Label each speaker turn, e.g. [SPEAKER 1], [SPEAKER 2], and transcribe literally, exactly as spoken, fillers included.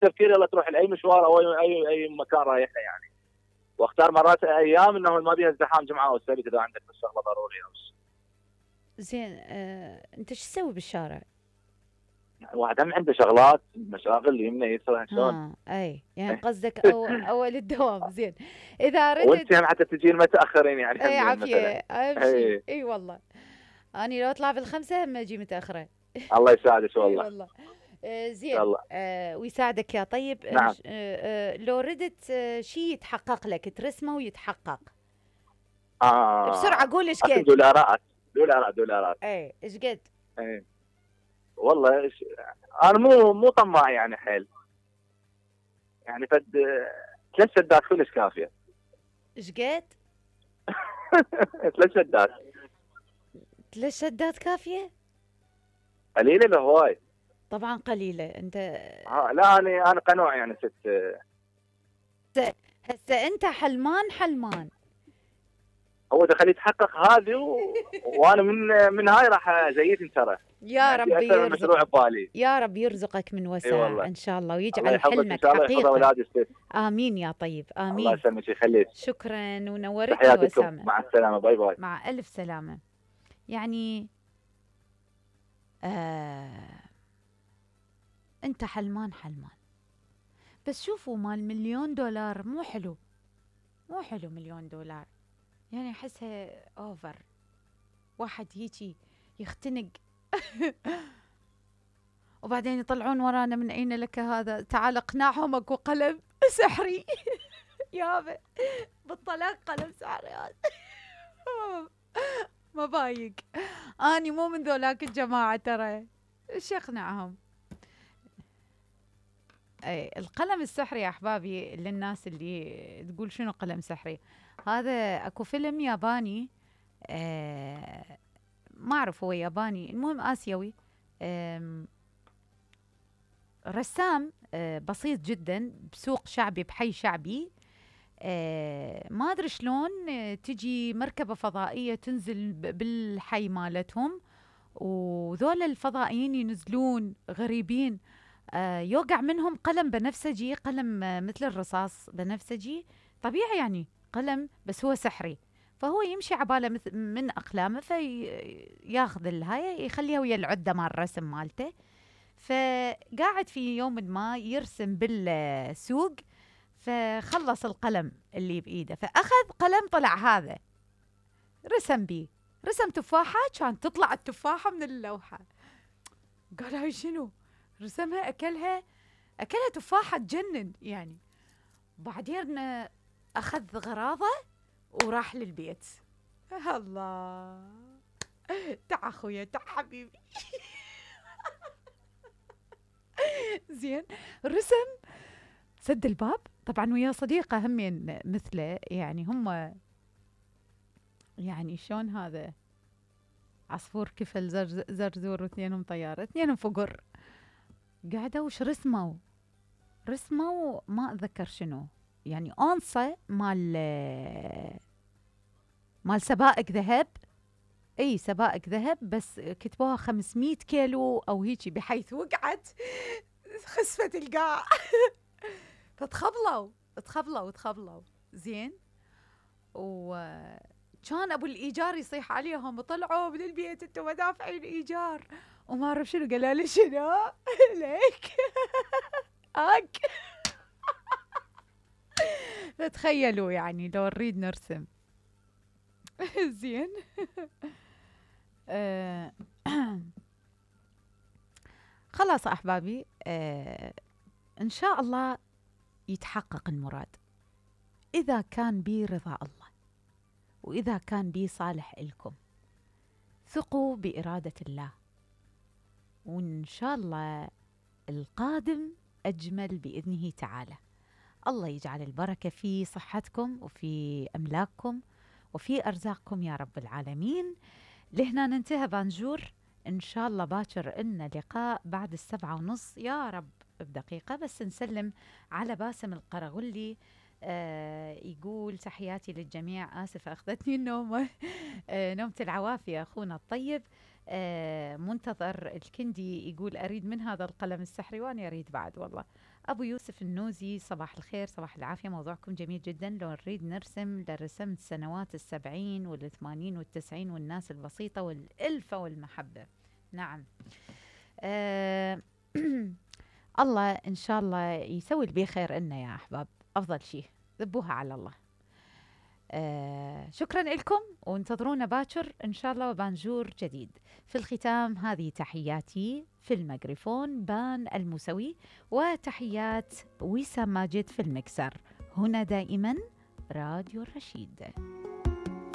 [SPEAKER 1] تفكير يلا تروح لاي مشوار او اي اي, أي مكان رايحه يعني. واختار مرات ايام انه ما بيها ازدحام جمعه والسبت اذا عندك شغله ضروريه.
[SPEAKER 2] زين آه، انت شو تسوي بالشارع؟
[SPEAKER 1] يعني واحد هم عنده شغلات مشاغل يمنا يسرى شلون.
[SPEAKER 2] ها اي يعني قصدك أو اول الدوام. زين اذا
[SPEAKER 1] وانت
[SPEAKER 2] ردت.
[SPEAKER 1] هم حتى تجين متاخرين يعني
[SPEAKER 2] اي
[SPEAKER 1] همين مثلا.
[SPEAKER 2] عافيه اهم شيء.
[SPEAKER 1] اي
[SPEAKER 2] اي والله اني لو اطلع بالخمسه هم اجي متاخره.
[SPEAKER 1] الله يساعدك
[SPEAKER 2] اي
[SPEAKER 1] والله.
[SPEAKER 2] والله. آه
[SPEAKER 1] ان
[SPEAKER 2] زين
[SPEAKER 1] شاء الله.
[SPEAKER 2] آه ويساعدك يا طيب. آه
[SPEAKER 1] نعم.
[SPEAKER 2] ش- آه آه لو ردت آه شيء يتحقق لك ترسمه ويتحقق بسرعه
[SPEAKER 1] اه
[SPEAKER 2] قول ايش
[SPEAKER 1] اكل
[SPEAKER 2] قد.
[SPEAKER 1] دولارات دولارات دولارات.
[SPEAKER 2] اي ايش قد.
[SPEAKER 1] اي والله إيش- انا مو مو طماع يعني حيل. يعني فد ثلاث شدات كلش كافيه.
[SPEAKER 2] ايش قد.
[SPEAKER 1] ثلاث شدات
[SPEAKER 2] ثلاث شدات كافيه.
[SPEAKER 1] قليله لا هواي.
[SPEAKER 2] طبعا قليله انت.
[SPEAKER 1] ها لا انا انا قنوع يعني ست.
[SPEAKER 2] هسه هسه انت حلمان حلمان.
[SPEAKER 1] هو دخل يتحقق هذه و... وانا من من هاي راح ازيد ترى.
[SPEAKER 2] يا
[SPEAKER 1] عندي
[SPEAKER 2] رب
[SPEAKER 1] اكثر من مشروع
[SPEAKER 2] يرزقك.
[SPEAKER 1] ببالي.
[SPEAKER 2] يا رب يرزقك من
[SPEAKER 1] اي
[SPEAKER 2] وسع
[SPEAKER 1] والله.
[SPEAKER 2] ان شاء الله
[SPEAKER 1] الله
[SPEAKER 2] ويجعل
[SPEAKER 1] يحفظك ان
[SPEAKER 2] حلمك
[SPEAKER 1] شاء الله يحفظ
[SPEAKER 2] حقيقه.
[SPEAKER 1] اولادي ست.
[SPEAKER 2] امين يا طيب
[SPEAKER 1] الله
[SPEAKER 2] امين.
[SPEAKER 1] يسلمك يخليك.
[SPEAKER 2] شكرا ونورتني
[SPEAKER 1] تحياتكم
[SPEAKER 2] وسامه.
[SPEAKER 1] مع السلامه باي باي.
[SPEAKER 2] مع الف سلامه. يعني آه انت حلمان حلمان. بس شوفوا مال مليون دولار مو حلو. مو حلو مليون دولار. يعني احسها اوفر. واحد هيجي يختنق. وبعدين يطلعون ورانا من أين لك هذا تعال اقنعهم اكو قلم سحري. يابا بالطلاق قلم سحري هذا. ما بايق. اني مو من ذولاك الجماعة ترى. ايش اقنعهم. اي القلم السحري يا احبابي للناس اللي تقول شنو قلم سحري. هذا اكو فيلم ياباني. آه ما اعرف هو ياباني المهم اسيوي. آم، رسام آه، بسيط جدا بسوق شعبي بحي شعبي. آه، ما ادري شلون آه، تجي مركبة فضائية تنزل ب- بالحي مالتهم. وذول الفضائيين ينزلون غريبين. آه، يوقع منهم قلم بنفسجي قلم آه، مثل الرصاص بنفسجي. طبيعي يعني قلم بس هو سحري. فهو يمشي عباله مث- من اقلامه فياخذ الهاي يخليها ويا العده مال الرسم مالته. فقاعد في يوم ما يرسم بالسوق. فخلص القلم اللي بإيده فأخذ قلم طلع هذا. رسم بيه. رسم تفاحة كان تطلع التفاحة من اللوحة. قال هاي شنو. رسمها أكلها. أكلها تفاحة تجنن يعني. بعدين أخذ غراضه وراح للبيت. الله. تعا أخويا تعا حبيبي. زين. رسم. سد الباب طبعا ويا صديقة همين مثله يعني هم. يعني شلون هذا. عصفور كفل زرز زرزور واثنينهم طيارة اثنينهم فقر. قعدوا وش رسموا. رسموا ما أتذكر شنو. يعني أنصة مال مال سبائك ذهب. اي سبائك ذهب بس كتبوها خمسمية كيلو او هيجي بحيث وقعت. خسفت القاع. فتخبلوا. تخبلوا تخبلوا. زين. وكان ابو الايجار يصيح عليهم وطلعوا من البيت انتم ما دافعين ايجار. وما اعرف شنو قال لي شنو. ليك. هاك. فتخيلوا يعني لو نريد نرسم. زين. آه، خلاص احبابي آه، ان شاء الله يتحقق المراد. اذا كان بي رضا الله واذا كان بي صالح لكم. ثقوا بإرادة الله. وإن شاء الله القادم أجمل بإذنه تعالى. الله يجعل البركة في صحتكم وفي أملاككم وفي أرزاقكم يا رب العالمين. لهنا ننتهى بانجور. إن شاء الله باكر إلنا لقاء بعد السبعة ونص يا رب بدقيقة بس نسلم على باسم القرغلي. آه يقول تحياتي للجميع. آسف أخذتني النومة. آه نومة العوافي أخونا الطيب. آه منتظر الكندي يقول أريد من هذا القلم السحري وأنا أريد بعد والله. أبو يوسف النوزي، صباح الخير صباح العافية، موضوعكم جميل جدا. لو نريد نرسم لرسمت سنوات السبعين والثمانين والتسعين والناس البسيطة والألفة والمحبة. نعم. آه الله إن شاء الله يسوي اللي بخير إلنا يا أحباب، أفضل شيء ذبوها على الله. آه شكرا لكم، وانتظرونا باكر إن شاء الله وبانجور جديد. في الختام هذه تحياتي في الميكروفون بان الموسوي، وتحيات وسام ماجد في المكسر. هنا دائما راديو الرشيد.